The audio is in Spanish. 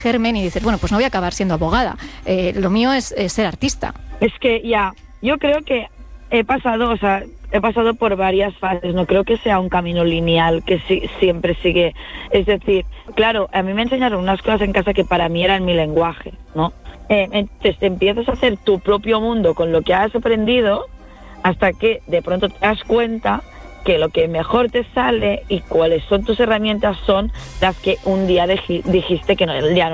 germen y dices, bueno, pues no voy a acabar siendo abogada, lo mío es ser artista. Es que yo creo que he pasado por varias fases, no creo que sea un camino lineal que siempre sigue, es decir, claro, a mí me enseñaron unas cosas en casa que para mí eran mi lenguaje, ¿no? Entonces te empiezas a hacer tu propio mundo con lo que has aprendido hasta que de pronto te das cuenta que lo que mejor te sale y cuáles son tus herramientas son las que un día dijiste que no, ya no